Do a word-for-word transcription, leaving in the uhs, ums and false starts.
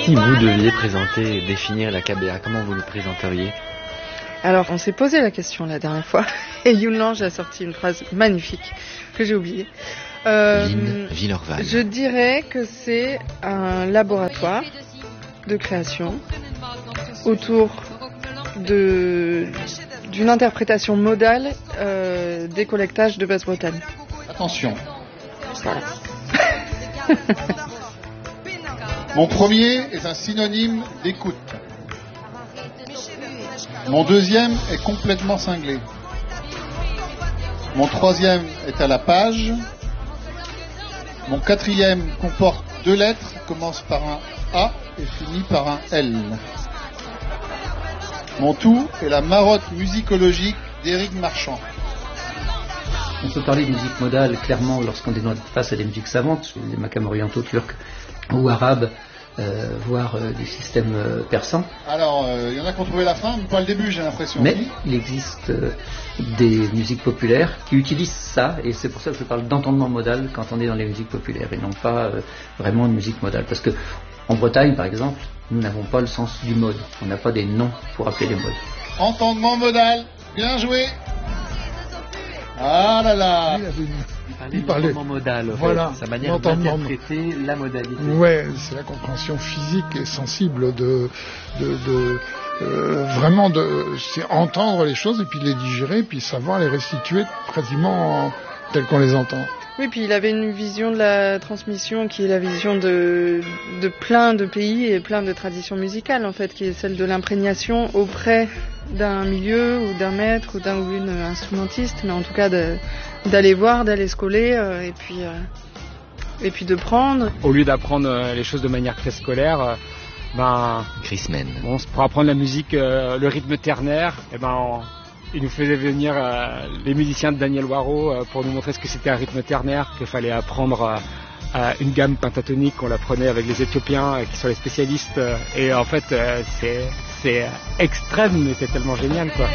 Si vous deviez présenter et définir la K B A, comment vous le présenteriez ? Alors, on s'est posé la question la dernière fois, et Yun Lange a sorti une phrase magnifique que j'ai oubliée. Euh, Lynn Villerval. Je dirais que c'est un laboratoire de création autour de, d'une interprétation modale euh, des collectages de Basse-Bretagne. Attention. Voilà. Mon premier est un synonyme d'écoute. Mon deuxième est complètement cinglé. Mon troisième est à la page. Mon quatrième comporte deux lettres, commence par un A et finit par un L. Mon tout est la marotte musicologique d'Éric Marchand. On peut parler de musique modale clairement lorsqu'on est face à des musiques savantes, les makams orientaux turcs ou arabes, euh, voire euh, du système euh, persan. Alors, il euh, y en a qui ont trouvé la fin, mais pas le début, j'ai l'impression. Mais il existe euh, des musiques populaires qui utilisent ça, et c'est pour ça que je parle d'entendement modal quand on est dans les musiques populaires, et non pas euh, vraiment de musique modale. Parce que en Bretagne, par exemple, nous n'avons pas le sens du mode. On n'a pas des noms pour appeler les modes. Entendement modal, bien joué. Ah là là. Il parlait d'entendement modal, voilà, sa manière d'interpréter la modalité. Ouais, c'est la compréhension physique et sensible de, de, de euh, vraiment de, c'est entendre les choses et puis les digérer, puis savoir les restituer pratiquement telles qu'on les entend. Oui, puis il avait une vision de la transmission qui est la vision de, de plein de pays et plein de traditions musicales, en fait, qui est celle de l'imprégnation auprès d'un milieu ou d'un maître ou d'un ou une instrumentiste, mais en tout cas de, d'aller voir, d'aller se coller euh, et puis euh, et puis de prendre. Au lieu d'apprendre euh, les choses de manière très scolaire, euh, ben Chris Men. Bon, pour apprendre la musique, euh, le rythme ternaire, et ben on, il nous faisait venir euh, les musiciens de Daniel Waro euh, pour nous montrer ce que c'était un rythme ternaire, qu'il fallait apprendre euh, euh, une gamme pentatonique qu'on apprenait avec les Éthiopiens euh, qui sont les spécialistes. Euh, et en fait, euh, c'est c'est extrême, mais c'est tellement génial, quoi.